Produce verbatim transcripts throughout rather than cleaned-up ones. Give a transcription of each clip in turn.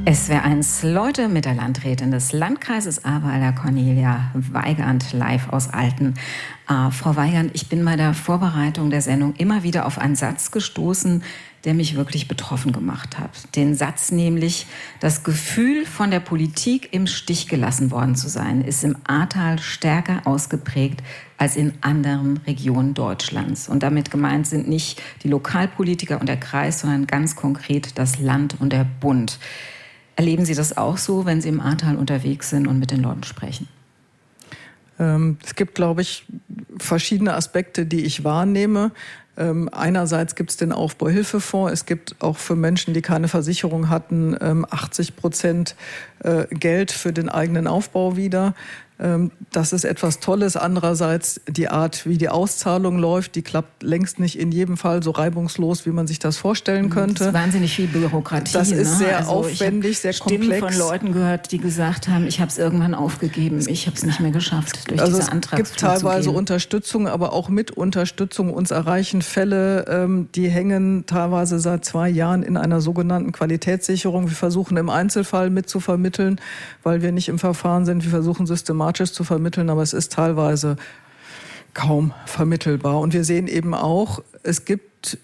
S W R eins, Leute mit der Landrätin des Landkreises Ahrweiler, Cornelia Weigand, live aus Alten. Äh, Frau Weigand, ich bin bei der Vorbereitung der Sendung immer wieder auf einen Satz gestoßen, der mich wirklich betroffen gemacht hat. Den Satz nämlich: Das Gefühl, von der Politik im Stich gelassen worden zu sein, ist im Ahrtal stärker ausgeprägt als in anderen Regionen Deutschlands. Und damit gemeint sind nicht die Lokalpolitiker und der Kreis, sondern ganz konkret das Land und der Bund. Erleben Sie das auch so, wenn Sie im Ahrtal unterwegs sind und mit den Leuten sprechen? Ähm, es gibt, glaube ich, verschiedene Aspekte, die ich wahrnehme. Ähm, einerseits gibt es den Aufbauhilfefonds. Es gibt auch für Menschen, die keine Versicherung hatten, ähm, achtzig Prozent äh, Geld für den eigenen Aufbau wieder. Ähm, das ist etwas Tolles. Andererseits die Art, wie die Auszahlung läuft, die klappt längst nicht in jedem Fall so reibungslos, wie man sich das vorstellen könnte. Das ist wahnsinnig viel Bürokratie. Das ist ne? sehr also aufwendig, sehr komplex. Ich habe Stimmen von Leuten gehört, die gesagt haben, ich habe es irgendwann aufgegeben, ich habe es nicht mehr geschafft durch also diese Antragsflut. Es gibt teilweise Unterstützung, aber auch mit Unterstützung. Uns erreichen Fälle, ähm, die hängen teilweise seit zwei Jahren in einer sogenannten Qualitätssicherung. Wir versuchen im Einzelfall mitzuvermitteln, weil wir nicht im Verfahren sind. Wir versuchen systematisch zu vermitteln, aber es ist teilweise kaum vermittelbar. Und wir sehen eben auch, es gibt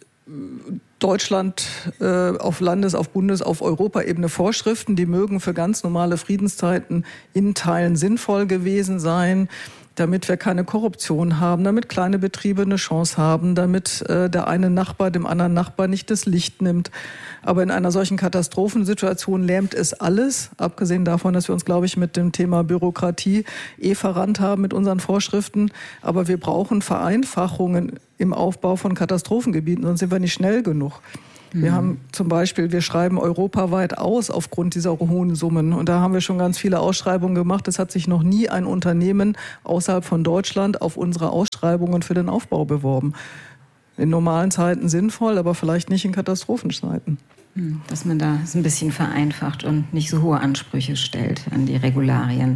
Deutschland äh, auf Landes-, auf Bundes-, auf Europaebene Vorschriften, die mögen für ganz normale Friedenszeiten in Teilen sinnvoll gewesen sein, damit wir keine Korruption haben, damit kleine Betriebe eine Chance haben, damit äh, der eine Nachbar dem anderen Nachbar nicht das Licht nimmt. Aber in einer solchen Katastrophensituation lähmt es alles, abgesehen davon, dass wir uns, glaube ich, mit dem Thema Bürokratie eh verrannt haben mit unseren Vorschriften. Aber wir brauchen Vereinfachungen im Aufbau von Katastrophengebieten, sonst sind wir nicht schnell genug. Wir haben zum Beispiel, wir schreiben europaweit aus aufgrund dieser hohen Summen. Und da haben wir schon ganz viele Ausschreibungen gemacht. Es hat sich noch nie ein Unternehmen außerhalb von Deutschland auf unsere Ausschreibungen für den Aufbau beworben. In normalen Zeiten sinnvoll, aber vielleicht nicht in Katastrophenzeiten. Dass man da ein bisschen vereinfacht und nicht so hohe Ansprüche stellt an die Regularien.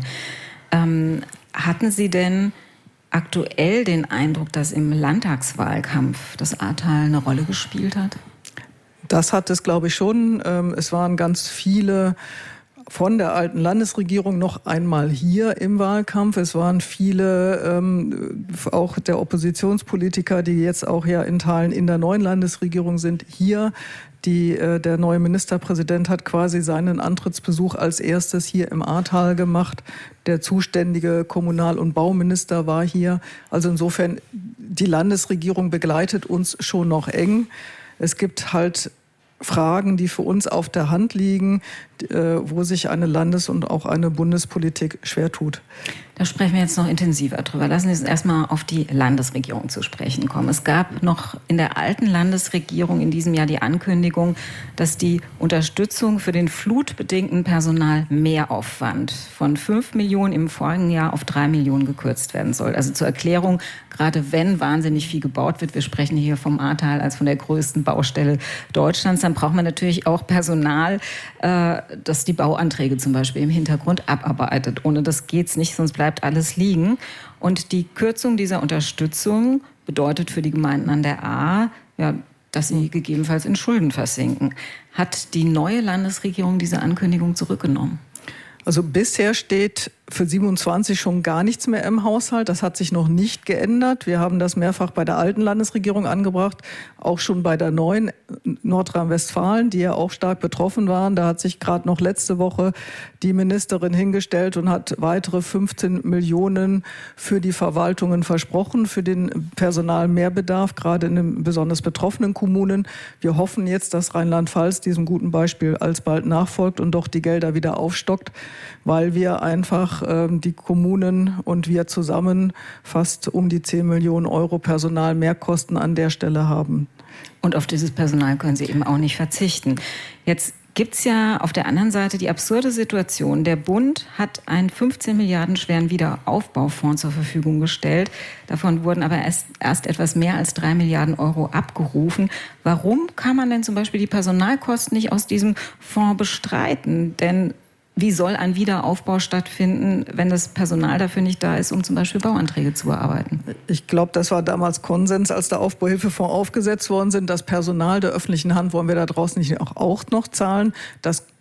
Ähm, hatten Sie denn aktuell den Eindruck, dass im Landtagswahlkampf das Ahrtal eine Rolle gespielt hat? Das hat es, glaube ich, schon. Es waren ganz viele von der alten Landesregierung noch einmal hier im Wahlkampf. Es waren viele, ähm, auch der Oppositionspolitiker, die jetzt auch ja in Teilen in der neuen Landesregierung sind, hier. Die, äh, der neue Ministerpräsident hat quasi seinen Antrittsbesuch als erstes hier im Ahrtal gemacht. Der zuständige Kommunal- und Bauminister war hier. Also insofern, die Landesregierung begleitet uns schon noch eng. Es gibt halt Fragen, die für uns auf der Hand liegen, wo sich eine Landes- und auch eine Bundespolitik schwer tut. Da sprechen wir jetzt noch intensiver drüber. Lassen Sie uns erstmal auf die Landesregierung zu sprechen kommen. Es gab noch in der alten Landesregierung in diesem Jahr die Ankündigung, dass die Unterstützung für den flutbedingten Personalmehraufwand von fünf Millionen im vorigen Jahr auf drei Millionen gekürzt werden soll. Also zur Erklärung, gerade wenn wahnsinnig viel gebaut wird, wir sprechen hier vom Ahrtal als von der größten Baustelle Deutschlands, dann braucht man natürlich auch Personal, äh, das die Bauanträge zum Beispiel im Hintergrund abarbeitet. Ohne das geht's nicht, sonst bleibt alles liegen. Und die Kürzung dieser Unterstützung bedeutet für die Gemeinden an der Ahr, ja, dass sie gegebenenfalls in Schulden versinken. Hat die neue Landesregierung diese Ankündigung zurückgenommen? Also bisher steht für siebenundzwanzig schon gar nichts mehr im Haushalt. Das hat sich noch nicht geändert. Wir haben das mehrfach bei der alten Landesregierung angebracht, auch schon bei der neuen Nordrhein-Westfalen, die ja auch stark betroffen waren. Da hat sich gerade noch letzte Woche die Ministerin hingestellt und hat weitere fünfzehn Millionen für die Verwaltungen versprochen, für den Personalmehrbedarf, gerade in den besonders betroffenen Kommunen. Wir hoffen jetzt, dass Rheinland-Pfalz diesem guten Beispiel alsbald nachfolgt und doch die Gelder wieder aufstockt, weil wir einfach die Kommunen und wir zusammen fast um die zehn Millionen Euro Personalmehrkosten an der Stelle haben. Und auf dieses Personal können Sie eben auch nicht verzichten. Jetzt gibt es ja auf der anderen Seite die absurde Situation. Der Bund hat einen fünfzehn Milliarden schweren Wiederaufbaufonds zur Verfügung gestellt. Davon wurden aber erst, erst etwas mehr als drei Milliarden Euro abgerufen. Warum kann man denn zum Beispiel die Personalkosten nicht aus diesem Fonds bestreiten? Denn wie soll ein Wiederaufbau stattfinden, wenn das Personal dafür nicht da ist, um zum Beispiel Bauanträge zu bearbeiten? Ich glaube, das war damals Konsens, als der Aufbauhilfefonds aufgesetzt worden sind. Das Personal der öffentlichen Hand wollen wir da draußen nicht auch, auch noch zahlen. Das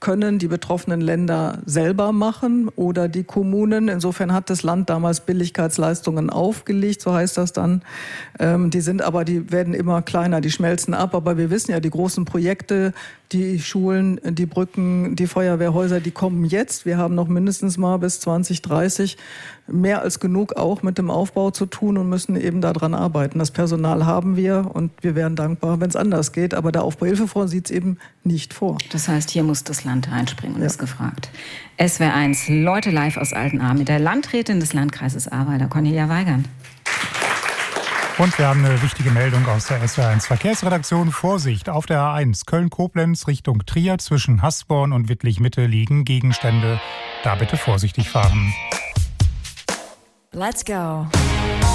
können die betroffenen Länder selber machen oder die Kommunen. Insofern hat das Land damals Billigkeitsleistungen aufgelegt, so heißt das dann. Ähm, die sind aber, die werden immer kleiner, die schmelzen ab. Aber wir wissen ja, die großen Projekte, die Schulen, die Brücken, die Feuerwehrhäuser, die kommen jetzt. Wir haben noch mindestens mal bis zwanzig dreißig mehr als genug auch mit dem Aufbau zu tun und müssen eben daran arbeiten. Das Personal haben wir und wir wären dankbar, wenn es anders geht. Aber der Aufbauhilfefonds sieht es eben nicht vor. Das heißt, hier muss das Land einspringen und ja. ist gefragt. S W R eins, Leute live aus Altenahr mit der Landrätin des Landkreises Ahrweiler, Cornelia Weigand. Und wir haben eine wichtige Meldung aus der S W R eins Verkehrsredaktion. Vorsicht, auf der A eins Köln-Koblenz Richtung Trier zwischen Hasborn und Wittlich-Mitte liegen Gegenstände. Da bitte vorsichtig fahren. Let's go.